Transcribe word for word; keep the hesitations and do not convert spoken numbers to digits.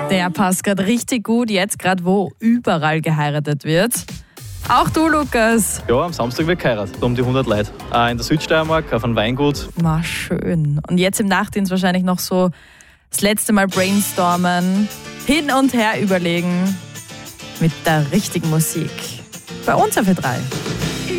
Der passt gerade richtig gut, jetzt gerade wo überall geheiratet wird. Auch du, Lukas. Ja, am Samstag wird geheiratet, um die hundert Leute. Auch in der Südsteiermark, auf einem Weingut. Na, schön. Und jetzt im Nachtdienst wahrscheinlich noch so das letzte Mal brainstormen, hin und her überlegen mit der richtigen Musik. Bei uns auf Ö drei.